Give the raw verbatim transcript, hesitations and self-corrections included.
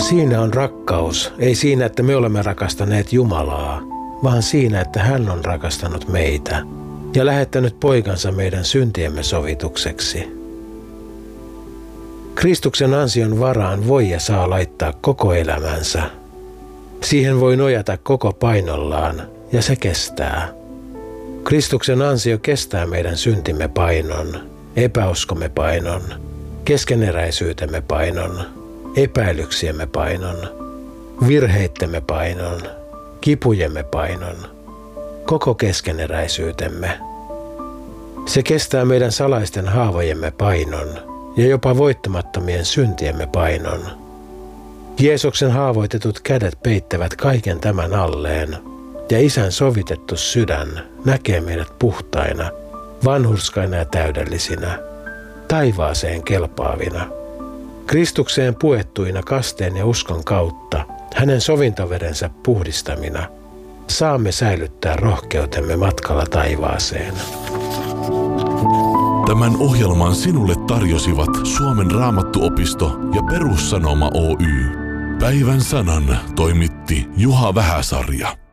Siinä on rakkaus, ei siinä, että me olemme rakastaneet Jumalaa, vaan siinä, että hän on rakastanut meitä ja lähettänyt poikansa meidän syntiemme sovitukseksi. Kristuksen ansion varaan voi ja saa laittaa koko elämänsä. Siihen voi nojata koko painollaan ja se kestää. Kristuksen ansio kestää meidän syntimme painon, epäuskomme painon, keskeneräisyytemme painon, epäilyksiemme painon, virheittemme painon, kipujemme painon, koko keskeneräisyytemme. Se kestää meidän salaisten haavojemme painon ja jopa voittamattomien syntiemme painon. Jeesuksen haavoitetut kädet peittävät kaiken tämän alleen, ja Isän sovitettu sydän näkee meidät puhtaina, vanhurskaina ja täydellisinä, taivaaseen kelpaavina. Kristukseen puettuina kasteen ja uskon kautta, hänen sovintoverensä puhdistamina, saamme säilyttää rohkeutemme matkalla taivaaseen. Tämän ohjelman sinulle tarjosivat Suomen Raamattuopisto ja Perussanoma Oy. Päivän sanan toimitti Juha Vähäsarja.